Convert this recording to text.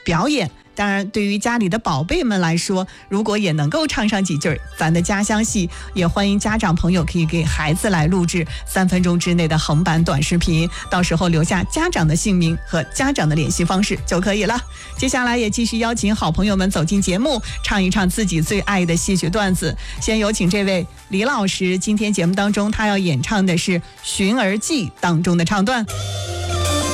表演。当然对于家里的宝贝们来说，如果也能够唱上几句咱的家乡戏，也欢迎家长朋友可以给孩子来录制3分钟之内的横版短视频，到时候留下家长的姓名和家长的联系方式就可以了。接下来也继续邀请好朋友们走进节目，唱一唱自己最爱的戏曲段子。先有请这位李老师，今天节目当中他要演唱的是《寻儿记》当中的唱段。